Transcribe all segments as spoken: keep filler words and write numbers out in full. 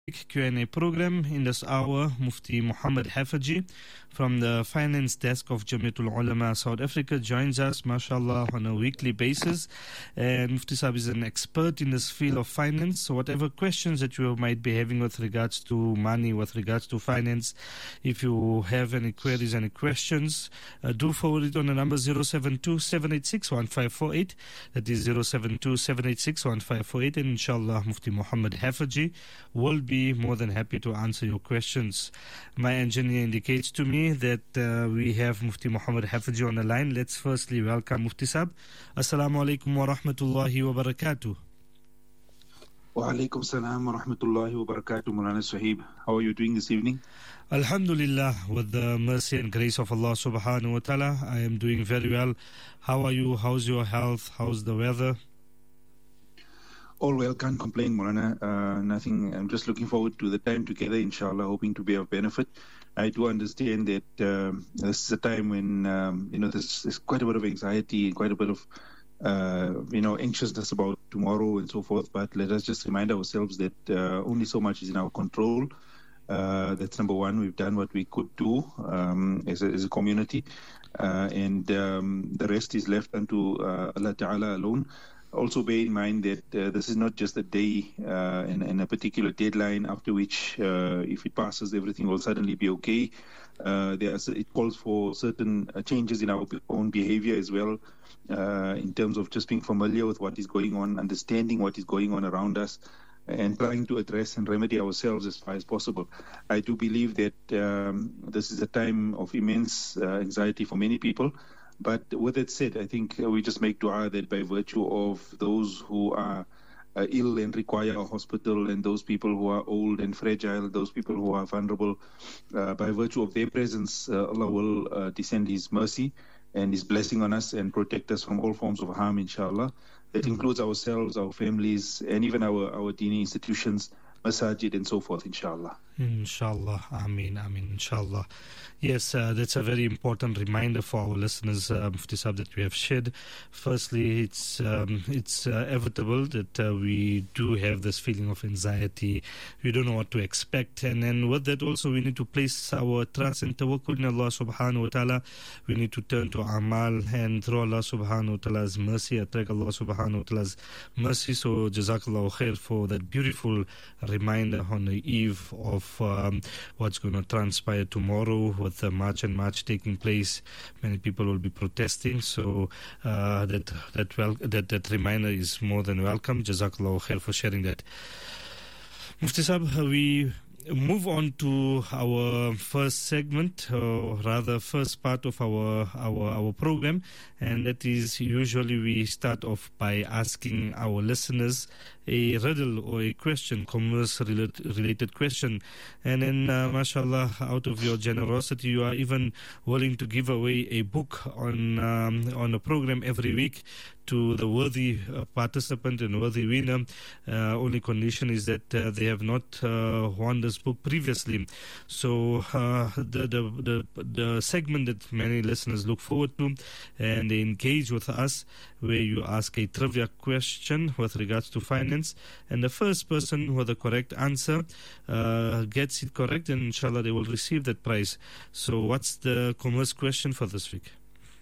Islamic Q and A program. In this hour, Mufti Muhammad Hafaji from the Finance Desk of Jamiatul Ulama South Africa joins us, mashallah, on a weekly basis. And Mufti Sahib is an expert in this field of finance. So whatever questions that you might be having with regards to money, with regards to finance, if you have any queries, any questions, uh, do forward it on the number zero seven two, seven eight six, one five four eight. That is zero seven two, seven eight six, one five four eight. And inshallah, Mufti Muhammad Hafaji will be more than happy to answer your questions. My engineer indicates to me that uh, we have Mufti Muhammad Hafaji on the line. Let's firstly welcome Mufti Sahib. Assalamu alaikum wa rahmatullahi wa barakatuh. Wa alaikum salam wa rahmatullahi wa barakatuh, Mulana Sahib. How are you doing this evening? Alhamdulillah, with the mercy and grace of Allah subhanahu wa ta'ala, I am doing very well. How are you? How's your health? How's the weather? All well, can't complain, Mulana. Uh, nothing. I'm just looking forward to the time together, inshallah, hoping to be of benefit. I do understand that um, this is a time when, um, you know, there's, there's quite a bit of anxiety, quite a bit of, uh, you know, anxiousness about tomorrow and so forth. But let us just remind ourselves that uh, only so much is in our control. Uh, that's number one. We've done what we could do um, as, a, as a community. Uh, and um, the rest is left unto uh, Allah Ta'ala alone. Also bear in mind that uh, this is not just a day uh, and, and a particular deadline after which, uh, if it passes, everything will suddenly be okay. Uh, there's, it calls for certain uh, changes in our own behavior as well, uh, in terms of just being familiar with what is going on, understanding what is going on around us, and trying to address and remedy ourselves as far as possible. I do believe that um, this is a time of immense uh, anxiety for many people. But with that said, I think uh, we just make dua that by virtue of those who are uh, ill and require a hospital, and those people who are old and fragile, those people who are vulnerable, uh, by virtue of their presence, uh, Allah will uh, descend His mercy and His blessing on us and protect us from all forms of harm, inshallah. That includes ourselves, our families, and even our, our dini institutions, masajid and so forth, inshallah. Inshallah, Ameen, Ameen, inshallah. Yes, uh, that's a very important reminder for our listeners, uh, Mufti Sahib, that we have shared. Firstly, it's um, it's uh, inevitable that uh, we do have this feeling of anxiety. We don't know what to expect. And then with that also, we need to place our trust and tawakkul in Allah subhanahu wa ta'ala. We need to turn to Amal and through Allah subhanahu wa ta'ala's mercy, attract Allah subhanahu wa ta'ala's mercy. So, Jazakallahu khair for that beautiful reminder on the eve of um, what's going to transpire tomorrow with the March and March taking place. Many people will be protesting, so uh, that that, wel- that that reminder is more than welcome. Jazakallahu khair for sharing that. Mufti Sahib, we move on to our first segment, or rather first part of our, our our program, and that is usually we start off by asking our listeners a riddle or a question, commerce related, related question, and then uh, mashallah, out of your generosity, you are even willing to give away a book on um, on a program every week to the worthy uh, participant and worthy winner. Uh, only condition is that uh, they have not uh, won this book previously. So uh, the, the the the segment that many listeners look forward to, and they engage with us, where you ask a trivia question with regards to finance, and the first person with the correct answer uh, gets it correct, and inshallah they will receive that prize. So what's the commerce question for this week?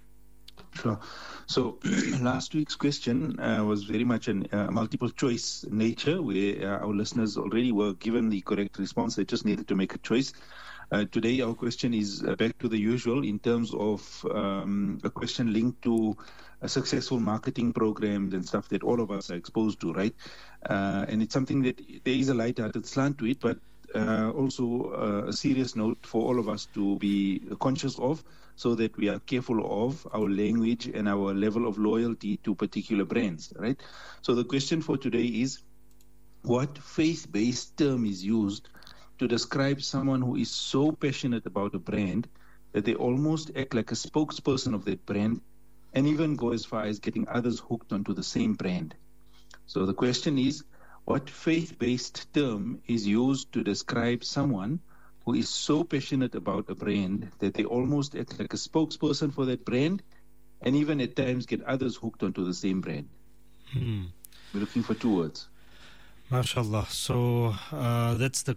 Sure. So last week's question uh, was very much a uh, multiple choice nature, where uh, our listeners already were given the correct response. They just needed to make a choice. Uh, today our question is uh, back to the usual in terms of um, a question linked to a successful marketing programs and stuff that all of us are exposed to, right? Uh, and it's something that there is a light-hearted slant to it, but uh, also uh, a serious note for all of us to be conscious of, so that we are careful of our language and our level of loyalty to particular brands, right? So the question for today is, what faith-based term is used to describe someone who is so passionate about a brand that they almost act like a spokesperson of that brand, and even go as far as getting others hooked onto the same brand? So the question is, what faith-based term is used to describe someone who is so passionate about a brand that they almost act like a spokesperson for that brand, and even at times get others hooked onto the same brand? Hmm. We're looking for two words. MashaAllah. So uh, that's the